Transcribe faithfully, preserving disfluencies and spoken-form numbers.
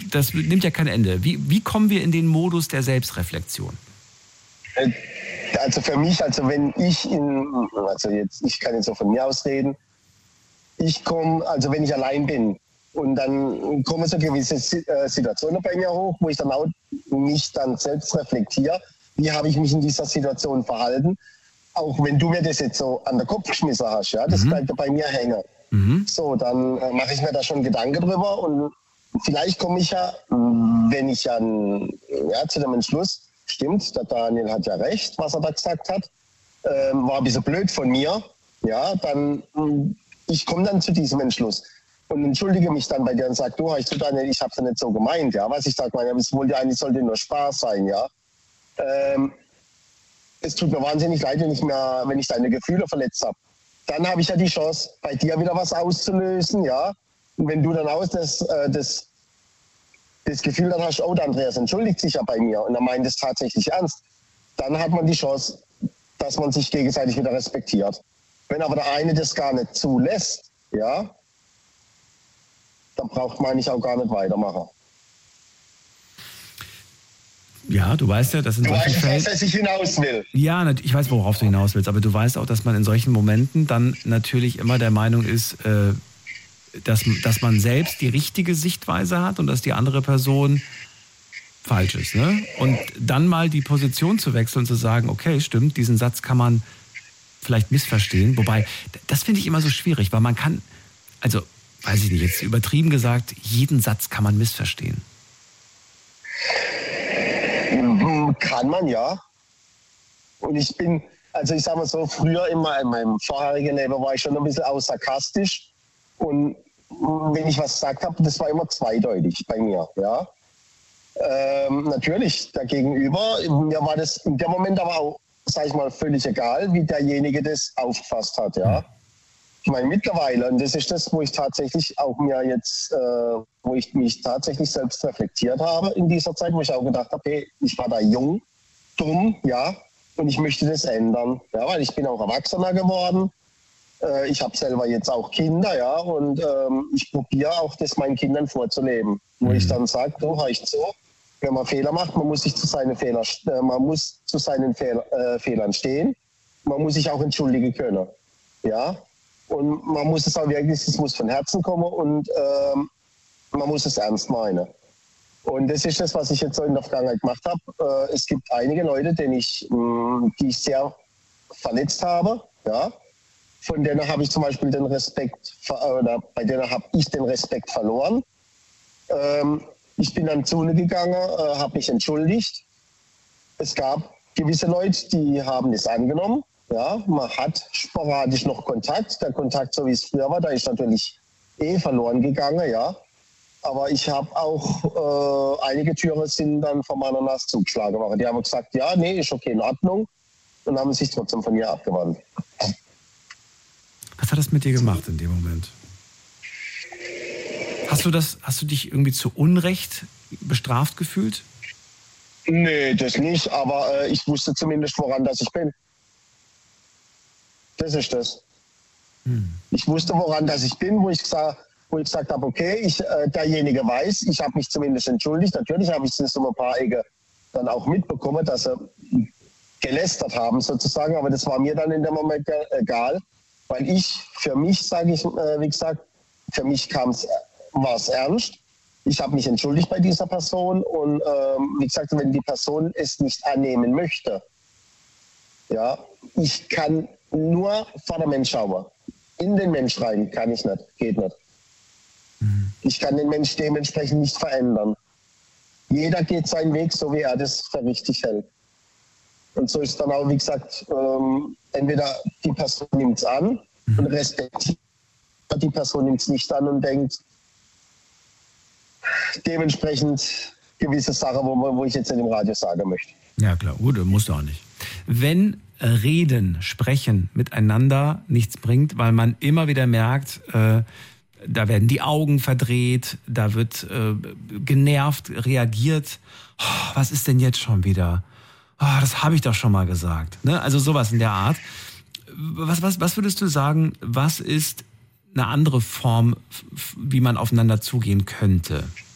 das nimmt ja kein Ende. Wie, wie kommen wir in den Modus der Selbstreflexion? Also für mich, also wenn ich in, also jetzt, ich kann jetzt so von mir aus reden, ich komme, also wenn ich allein bin und dann kommen so gewisse Situationen bei mir hoch, wo ich dann auch mich dann selbst reflektiere, wie habe ich mich in dieser Situation verhalten, auch wenn du mir das jetzt so an den Kopf geschmissen hast, ja, das mhm. bleibt ja bei mir hängen. Mhm. So, dann äh, mache ich mir da schon Gedanken drüber und vielleicht komme ich ja, wenn ich an, ja, zu dem Entschluss, stimmt, der Daniel hat ja recht, was er da gesagt hat, ähm, war ein bisschen blöd von mir, ja, dann, ich komme dann zu diesem Entschluss und entschuldige mich dann bei dir und sage, du, ich, Daniel, ich habe es ja nicht so gemeint, ja, was ich sage, es wollte eigentlich, sollte nur Spaß sein, ja. Ähm, es tut mir wahnsinnig leid, wenn ich, mir, wenn ich deine Gefühle verletzt habe. Dann habe ich ja die Chance, bei dir wieder was auszulösen, ja. Und wenn du dann aus das, äh, das, das Gefühl dann hast, oh, der Andreas entschuldigt sich ja bei mir und er meint es tatsächlich ernst, dann hat man die Chance, dass man sich gegenseitig wieder respektiert. Wenn aber der eine das gar nicht zulässt, ja, dann braucht man eigentlich auch gar nicht weitermachen. Ja, du weißt ja, dass in du solchen weißt, Fällen... dass ich hinaus will. Ja, ich weiß, worauf du hinaus willst, aber du weißt auch, dass man in solchen Momenten dann natürlich immer der Meinung ist, äh, dass, dass man selbst die richtige Sichtweise hat und dass die andere Person falsch ist. Ne? Und dann mal die Position zu wechseln und zu sagen, okay, stimmt, diesen Satz kann man vielleicht missverstehen. Wobei, das finde ich immer so schwierig, weil man kann, also, weiß ich nicht, jetzt übertrieben gesagt, jeden Satz kann man missverstehen. Kann man, ja. Und ich bin, also ich sag mal so, früher in meinem, in meinem vorherigen Leben war ich schon ein bisschen auch sarkastisch. Und wenn ich was gesagt habe, das war immer zweideutig bei mir, ja. Ähm, natürlich, der Gegenüber, mir war das in dem Moment aber auch, sag ich mal, völlig egal, wie derjenige das aufgefasst hat, ja. Ich meine, mittlerweile, und das ist das, wo ich tatsächlich auch mir jetzt, äh, wo ich mich tatsächlich selbst reflektiert habe in dieser Zeit, wo ich auch gedacht habe, hey, ich war da jung, dumm, ja, und ich möchte das ändern, ja, weil ich bin auch Erwachsener geworden. Äh, ich habe selber jetzt auch Kinder, ja, und ähm, ich probiere auch das meinen Kindern vorzuleben, wo mhm. ich dann sage, du, reicht so, wenn man Fehler macht, man muss sich zu seinen Fehlern, äh, man muss zu seinen Fehl, äh, Fehlern stehen, man muss sich auch entschuldigen können, ja. Und man muss es auch wirklich, es muss von Herzen kommen und ähm, man muss es ernst meinen. Und das ist das, was ich jetzt so in der Vergangenheit gemacht habe. Äh, es gibt einige Leute, denen ich, mh, die ich sehr verletzt habe. Ja? Von denen habe ich zum Beispiel den Respekt, oder bei denen habe ich den Respekt verloren. Ähm, ich bin dann zu ihnen gegangen, äh, habe mich entschuldigt. Es gab gewisse Leute, die haben das angenommen. Ja, man hat sporadisch noch Kontakt. Der Kontakt, so wie es früher war, da ist natürlich eh verloren gegangen, ja. Aber ich habe auch, äh, einige Türen sind dann von meiner Nase zugeschlagen worden. Die haben gesagt, ja, nee, ist okay, in Ordnung. Und haben sich trotzdem von mir abgewandt. Was hat das mit dir gemacht in dem Moment? Hast du das, hast du dich irgendwie zu Unrecht bestraft gefühlt? Nee, das nicht, aber äh, ich wusste zumindest, woran das ich bin. Das ist das. Hm. Ich wusste, woran das ich bin, wo ich gesagt, wo ich gesagt habe, okay, ich, äh, derjenige weiß, ich habe mich zumindest entschuldigt. Natürlich habe ich das so ein paar Ecke dann auch mitbekommen, dass sie gelästert haben sozusagen, aber das war mir dann in dem Moment egal, weil ich, für mich sage ich, äh, wie gesagt, für mich war es ernst. Ich habe mich entschuldigt bei dieser Person und ähm, wie gesagt, wenn die Person es nicht annehmen möchte, ja, ich kann nur vor der Mensch schauen. In den Mensch rein kann ich nicht, geht nicht. Mhm. Ich kann den Mensch dementsprechend nicht verändern. Jeder geht seinen Weg, so wie er das für richtig hält. Und so ist dann auch, wie gesagt, ähm, entweder die Person nimmt es an mhm. und respektiert, die Person nimmt es nicht an und denkt, dementsprechend gewisse Sachen, wo, wo ich jetzt in dem Radio sagen möchte. Ja klar, gut, musst du auch nicht. Wenn Reden, Sprechen miteinander nichts bringt, weil man immer wieder merkt, äh, da werden die Augen verdreht, da wird äh, genervt reagiert. Oh, was ist denn jetzt schon wieder? Oh, das habe ich doch schon mal gesagt. Ne? Also sowas in der Art. Was, was, was würdest du sagen, was ist eine andere Form, wie man aufeinander zugehen könnte?